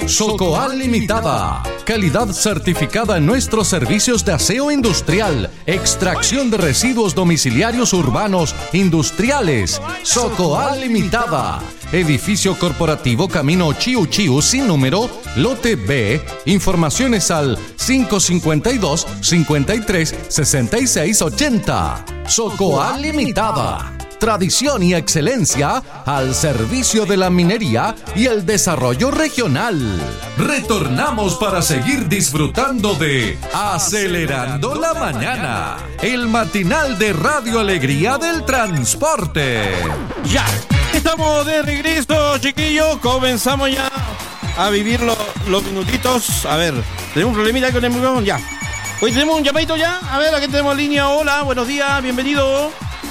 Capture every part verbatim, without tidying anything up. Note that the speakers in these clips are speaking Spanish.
Socoal Limitada. Calidad certificada en nuestros servicios de aseo industrial, extracción de residuos domiciliarios urbanos, industriales. Socoal Limitada. Edificio corporativo Camino Chiu Chiu sin número, lote B. Informaciones al cinco cinco dos, cincuenta y tres, sesenta y seis ochenta. Socoal Limitada. Tradición y excelencia al servicio de la minería y el desarrollo regional. Retornamos para seguir disfrutando de Acelerando la Mañana, el matinal de Radio Alegría del Transporte. Ya, estamos de regreso, chiquillos. Comenzamos ya a vivir lo, los minutitos. A ver, tenemos un problemita con el micrófono. Ya. Hoy tenemos un llamadito ya. A ver, aquí tenemos línea. Hola, buenos días, bienvenido.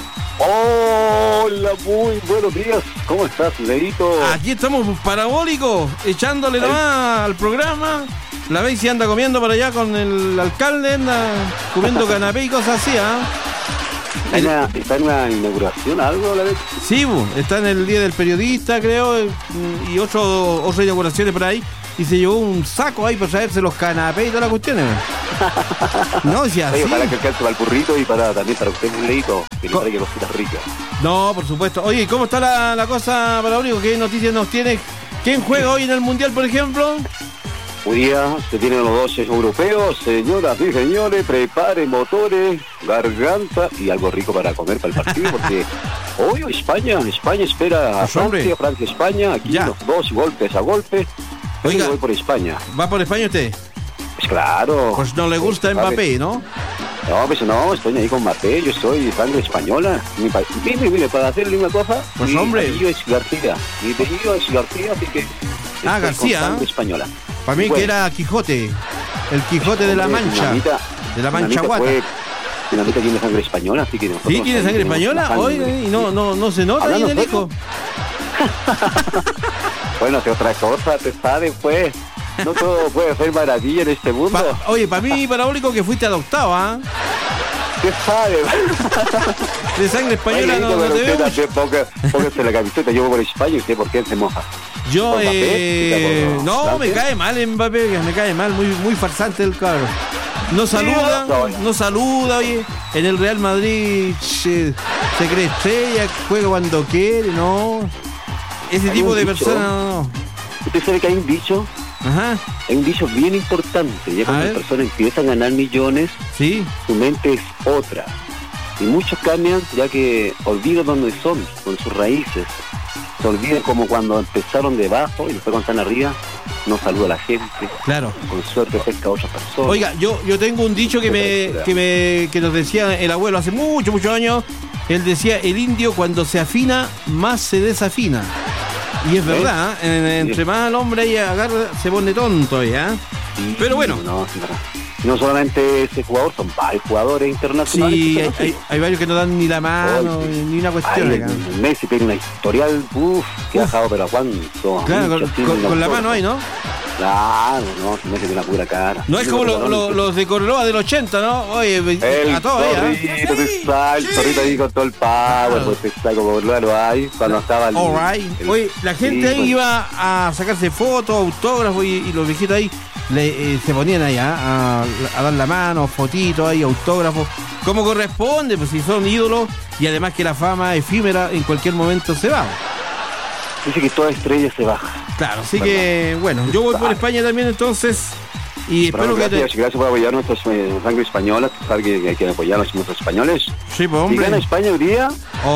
Hola, muy buenos días. ¿Cómo estás, Leito? Aquí estamos parabólicos, echándole la más al programa. La veis si anda comiendo para allá con el alcalde, anda comiendo canapé y cosas así, ¿ah? ¿Está, en una, ¿Está en una inauguración algo, la vez? Sí, bu, está en el Día del Periodista, creo, y otro, otras inauguraciones por ahí. Y se llevó un saco ahí para traerse los canapés y todas las cuestiones. No, si así. Oye, para que alcance para el burrito y para también para usted, un leito, que le traiga cositas ricas. No, por supuesto. Oye, ¿cómo está la, la cosa para Único? ¿Qué noticias nos tiene? ¿Quién juega hoy en el Mundial, por ejemplo? Hoy día se tienen los dos europeos, señoras y señores, preparen motores, garganta y algo rico para comer para el partido, porque hoy España, España espera a Francia, Francia, España, aquí ya. Los dos golpes a golpe. Oiga, voy por España. ¿Va por España usted? Pues claro. Pues no le gusta pues, Mbappé, ¿no? No, pues no, estoy ahí con Mbappé, yo soy sangre española. Mi pa... Mire, mire, para hacerle una cosa, pues mi hombre. apellido es García. Mi apellido es García, así que... Ah, García. Sangre española. Para mí bueno. Que era Quijote, el Quijote de la Mancha, Dinamita, de la Mancha Guata. Fue... Dinamita tiene sangre española, así que... ¿Sí tiene sangre española? Oiga, y no, no, no se nota ahí en el hijo. Bueno, que otra cosa, te sabe, pues... No todo puede ser maravilla en este mundo. Pa, oye, para mí, parabólico, que fuiste adoptado, ¿ah? ¿eh? ¿Qué sabe? De sangre española. Oye, no, no te veo. Póngase la camiseta, yo voy por España y usted por qué se moja. Yo, eh... Mbappé, no, me cae mal Mbappé, me cae mal, muy, muy farsante el cabro. No saluda, no saluda, oye. En el Real Madrid se, se cree estrella, juega cuando quiere, no. Ese tipo de personas, no. ¿Usted sabe que hay un dicho? Ajá. Hay un dicho bien importante, ya cuando las personas empiezan a ganar millones, ¿sí? Su mente es otra. Y muchos cambian ya que olvidan dónde son, con sus raíces. Se olvidan como cuando empezaron debajo y después cuando están arriba, no saluda a la gente. Claro. Con suerte pesca a otras personas. Oiga, yo, yo tengo un dicho que me, que me que nos decía el abuelo hace muchos, muchos años. Él decía, el indio cuando se afina, más se desafina. Y es verdad, ¿eh? En, entre más el hombre ahí agarra, se pone tonto ya. Sí, pero bueno. No, no, no solamente ese jugador, son varios jugadores internacionales. Sí, hay, hay, hay varios que no dan ni la mano, oh, sí. Ni una cuestión. Ay, el Messi tiene una historial, uff, que ha dejado, pero ¿a cuánto? Claro, con, con, con la mano ahí, ¿no? Claro, no, se mete de una pura cara. No es como lo, lo, los de Corloa del ochenta, ¿no? Oye, el a todos ahí, ¿eh? El zorrito ahí con todo el power, pues está como Corloa lo hay, cuando estaba el... All right. El, Oye, la gente sí, ahí pues, iba a sacarse fotos, autógrafos, y, y los viejitos ahí le, eh, se ponían ahí, ¿eh? a, a dar la mano, fotitos ahí, autógrafos, como corresponde, pues si son ídolos, y además que la fama efímera en cualquier momento se va. Dice que toda estrella se baja. Claro, así ¿verdad? Que, bueno, yo voy por España también entonces. Y pero espero gracias, que te... gracias por apoyar nuestra eh, sangre española. Sabes que hay que apoyar a nuestros españoles. Sí, pues hombre. Si gana España hoy día,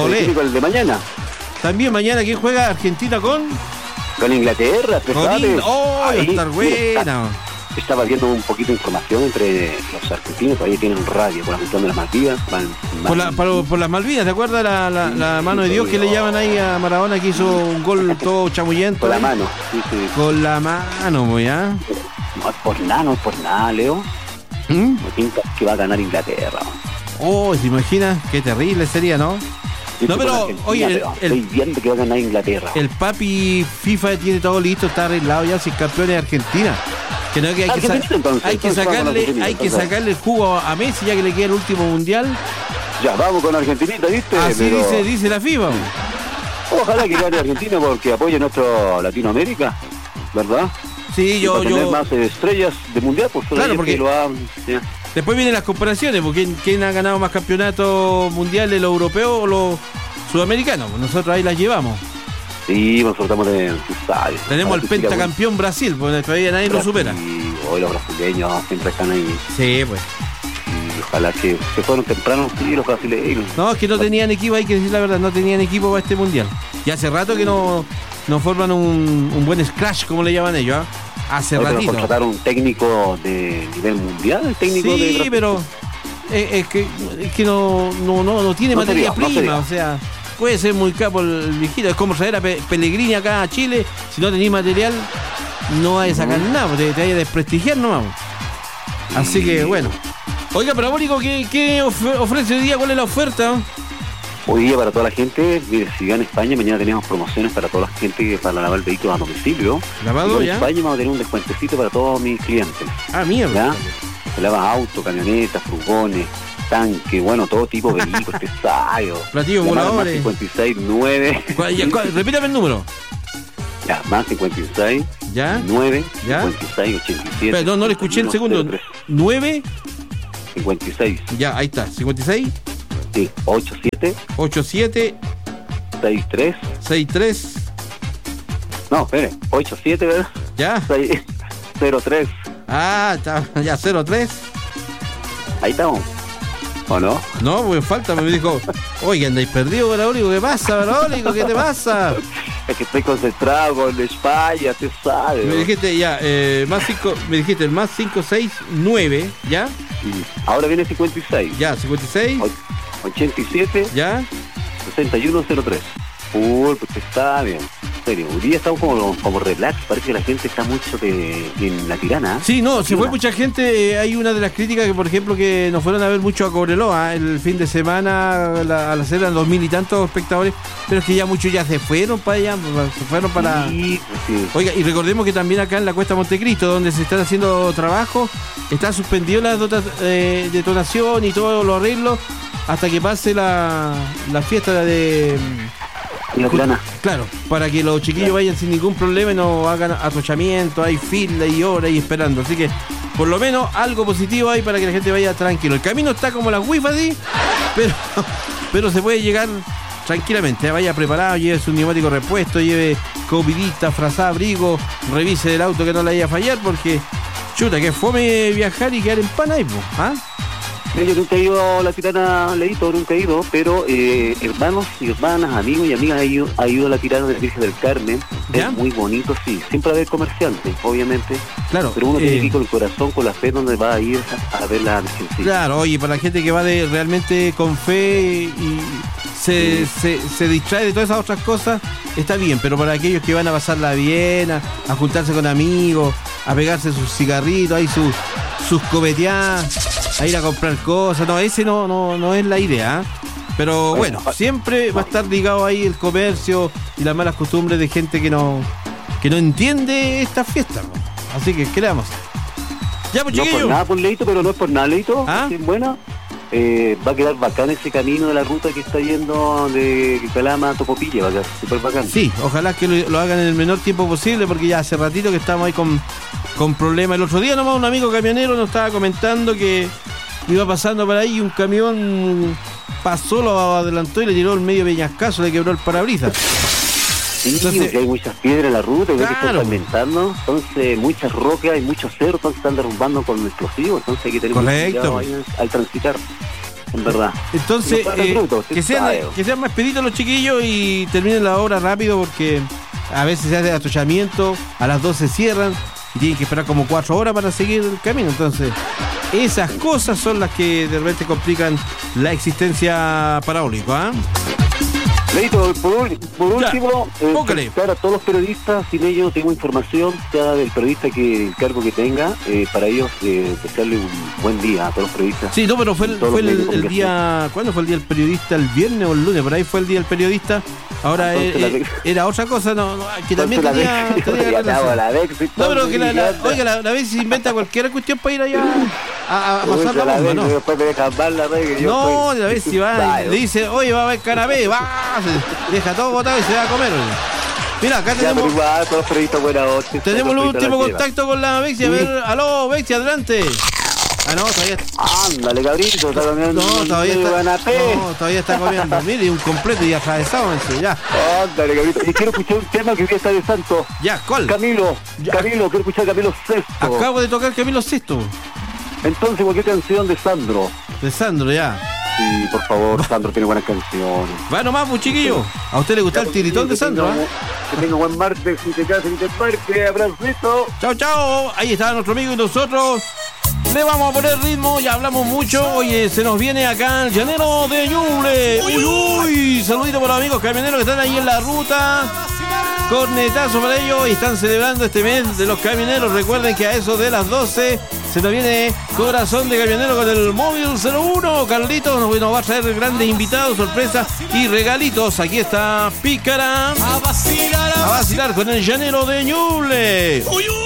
el de mañana. También mañana, ¿quién juega? Argentina con... Con Inglaterra, ¿te sabes? ¡Oh, va a estar buena! Estaba viendo un poquito de información entre los argentinos, ahí tienen radio por la cuestión de las Malvinas. Van, van, por, la, por, por las Malvinas, ¿te acuerdas la, la, sí, la mano sí, de Dios que le llaman ahí a Maradona, que hizo un gol todo chamullento? Con la mano, sí, sí. Con la mano, ¿ya? No es por nada, no es por nada, Leo. ¿Mm? No pinta que va a ganar Inglaterra. Oh, ¿se imagina? Qué terrible sería, ¿no? No, pero, oye, el, estoy viendo que va a ganar Inglaterra. El papi FIFA tiene todo listo, está arreglado ya, si campeón es Argentina. Que no, que hay, que, sa- entonces, hay que sacarle hay que sacarle el jugo a Messi ya que le queda el último mundial. Ya, vamos con Argentinita, ¿viste? Así pero... dice, dice la FIFA. Ojalá que gane Argentina porque apoye a nuestro Latinoamérica, ¿verdad? Sí, yo... Para yo... tener más estrellas de mundial, pues claro, porque que lo han, ¿sí? Después vienen las comparaciones, porque ¿quién, quién ha ganado más campeonatos mundiales, los europeos o los sudamericanos? Nosotros ahí las llevamos. Sí, nosotros estamos de... ¿sabes? Tenemos al pentacampeón muy... Brasil, porque todavía nadie Brasil, lo supera. Y hoy los brasileños siempre están ahí. Sí, pues. Y ojalá que se fueron temprano, sí, los brasileños. No, es que no tenían equipo, hay que decir la verdad, no tenían equipo para este mundial. Y hace rato que no, no forman un, un buen scratch, como le llaman ellos, ¿eh? Hace Hoy ratito. contrataron un técnico de nivel mundial, el técnico sí, de Sí, pero es, es, que, es que no, no, no, no tiene no materia sería, prima, no o sea, puede ser muy capo el viejito. Es como traer a Pe Pellegrini acá a Chile, si no tenéis material, no vas a sacar uh-huh. nada, te, te vas a desprestigiar nomás. Así que bueno. Oiga, pero Bólico, ¿qué, qué of ofrece hoy día? ¿Cuál es la oferta? Hoy día para toda la gente, mire, si viene a España, mañana tenemos promociones para toda la gente que para lavar el vehículo a domicilio. ¿Lavado ya? En España vamos a tener un descuentecito para todos mis clientes. Ah, mierda. Se lava auto, camionetas, furgones, tanque, bueno, todo tipo de vehículos, pesados. Platillos voladores. cincuenta y seis, nueve. Repítame el número. Ya, más cincuenta y seis, ¿ya? nueve, ¿ya? cincuenta y seis, ochenta y siete. Pero no, no le escuché el segundo. nueve. cincuenta y seis. Ya, ahí está. cincuenta y seis. Sí, ochenta y siete. ochenta y siete. sesenta y tres. sesenta y tres. No, espere, ochenta y siete, ¿verdad? Ya. cero tres. Ah, está, ya, cero tres. Ahí estamos. ¿O no? No, pues falta, me dijo, oye, andáis perdido, Braulio, ¿qué pasa, Braulio? ¿Qué te pasa? Es que estoy concentrado con España, te sabes. Me dijiste ya, eh, más cinco, me dijiste el más cinco, seis, nueve, ¿ya? Ahora viene cincuenta y seis. Ya, cincuenta y seis. ochenta y siete. Ya. sesenta y uno, cero tres. Uy, pues está bien. En serio, hoy día estamos como, como relax, parece que la gente está mucho de, en la tirana. Sí, no, se fue mucha gente. Hay una de las críticas que, por ejemplo, que nos fueron a ver mucho a Cobreloa el fin de semana, la, a la cena, dos mil y tantos espectadores, pero es que ya muchos ya se fueron para allá, se fueron para... Sí, sí. Oiga, y recordemos que también acá en la Cuesta Montecristo, donde se están haciendo trabajos, está suspendido la dota, eh, detonación y todos los arreglos hasta que pase la, la fiesta de... La tirana. Claro, para que los chiquillos vayan sin ningún problema y no hagan atochamiento, hay fila y horas y esperando. Así que, por lo menos, algo positivo hay para que la gente vaya tranquilo. El camino está como la wifi, ¿sí? pero, pero se puede llegar tranquilamente. Vaya preparado, lleve su neumático repuesto, lleve copidita, frazada, abrigo, revise el auto que no le vaya a fallar, porque, chuta, que fome viajar y quedar en pana ahí, ¿ah? Yo nunca he ido a la Tirana, Leito, nunca he ido, pero eh, hermanos y hermanas, amigos y amigas ha ido, ha ido a la Tirana del Virgen del Carmen. ¿Ya? Es muy bonito, sí. Siempre va a haber comerciantes, obviamente. Claro. Pero uno eh, tiene que ir con el corazón, con la fe, donde va a ir a, a ver la Virgen. Claro, oye, para la gente que va de realmente con fe y se, sí. se, se distrae de todas esas otras cosas, está bien. Pero para aquellos que van a pasarla bien, a, a juntarse con amigos, a pegarse sus cigarritos, ahí sus, sus copeteadas, a ir a comprar cosas, no, ese no, no, no es la idea, ¿eh? Pero bueno, siempre va a estar ligado ahí el comercio y las malas costumbres de gente que no que no entiende estas fiestas, ¿no? Así que, ¿qué le vamos a hacer? Ya, pues, no por nada por Leito, pero no es por nada, Leito, ¿ah? Es buena. Eh, va a quedar bacán ese camino de la ruta que está yendo de Calama a Tocopilla, va a quedar súper bacán. Sí, ojalá que lo, lo hagan en el menor tiempo posible, porque ya hace ratito que estamos ahí con, con problemas. El otro día nomás un amigo camionero nos estaba comentando que iba pasando por ahí y un camión pasó, lo adelantó y le tiró el medio peñascazo, le quebró el parabrisas. Sí, entonces, porque hay muchas piedras en la ruta, claro, que están fragmentando, entonces muchas rocas y muchos cerros, entonces están derrumbando con explosivos, entonces hay que tener correcto mucho cuidado ahí al transitar, en verdad. Entonces, no eh, bruto, que, sean, que sean más pedidos los chiquillos y terminen la obra rápido, porque a veces se hace atochamiento, a las doce cierran y tienen que esperar como cuatro horas para seguir el camino, entonces esas cosas son las que de repente complican la existencia para Bólico, ¿ah? Leito, por, por último, ya, eh, para todos los periodistas, sin ellos no tengo información, sea del periodista que el cargo que tenga, eh, para ellos eh, desearle un buen día a todos los periodistas. Sí, no, pero fue el, fue el, el día, ¿cuándo fue el día del periodista? ¿El viernes o el lunes? Por ahí fue el día del periodista. Ahora eh, la... era otra cosa, no, no que también tenía, tenía la vez, no, pero que la, la, oiga, la, la vez se inventa cualquier cuestión para ir allá a, a pasar la bomba, ¿no? Después me dejan mal la vez, no, la vez si va, le dice, oye, va a haber canapé, va, deja todo botado y se va a comer. Mira, acá tenemos. Ya, igual, todos los periodistas, buena noche. Tenemos el último contacto con la Bexi. A ver, aló, Bexi, adelante. Ah, no, todavía está. Ándale, cabrito, está comiendo. No, todavía está. No, todavía está comiendo. Mire, un completo y atravesado ese, ya. Ándale, cabrito. Y quiero escuchar un tema que hoy está de santo. Ya, ¿cuál? Camilo, ya. Camilo, quiero escuchar a Camilo Sexto. Acabo de tocar Camilo Sexto. Entonces, cualquier canción de Sandro. De Sandro, ya. Sí, por favor, Sandro tiene buenas canciones. Va nomás, pues, chiquillo. ¿A usted le gusta el tiritón de Sandro? Que, ¿eh? que tenga buen martes, si te casas, si te parque, abracito. Chao, chao. Ahí está nuestro amigo y nosotros le vamos a poner ritmo, ya hablamos mucho. Oye, se nos viene acá el llanero de Ñuble. Uy, uy, saludito por los amigos camioneros que están ahí en la ruta. Cornetazo para ellos y están celebrando este mes de los camioneros. Recuerden que a eso de las doce se nos viene Corazón de Camionero con el móvil cero uno. Carlitos nos, nos va a traer grandes invitados, sorpresas y regalitos. Aquí está Pícara a vacilar, a vacilar con el llanero de Ñuble. Uy, uy.